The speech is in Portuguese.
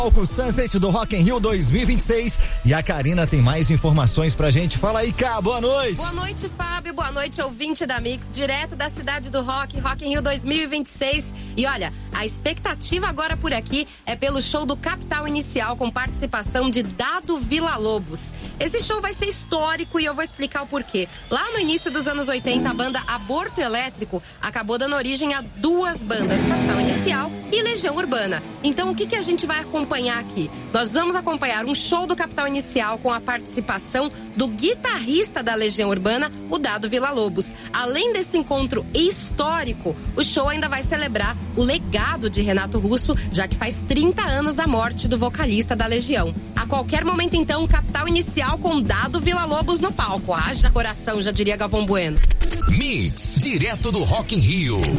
Palco Sunset do Rock in Rio 2026 e a Karina tem mais informações pra gente. Fala aí, Cá, boa noite. Boa noite, Fábio, boa noite, ouvinte da Mix, direto da cidade do Rock in Rio 2026. E olha, a expectativa agora por aqui é pelo show do Capital Inicial com participação de Dado Villa-Lobos. Esse show vai ser histórico e eu vou explicar o porquê. Lá no início dos anos 80, a banda Aborto Elétrico acabou dando origem a duas bandas, Capital Inicial e Legião Urbana. Então, o que a gente vai acompanhar aqui? Nós vamos acompanhar um show do Capital Inicial com a participação do guitarrista da Legião Urbana, o Dado Villa-Lobos. Além desse encontro histórico, o show ainda vai celebrar o legado de Renato Russo, já que faz 30 anos da morte do vocalista da Legião. A qualquer momento, então, Capital Inicial com Dado Villa-Lobos no palco. Haja coração, já diria Galvão Bueno. Mix, direto do Rock in Rio.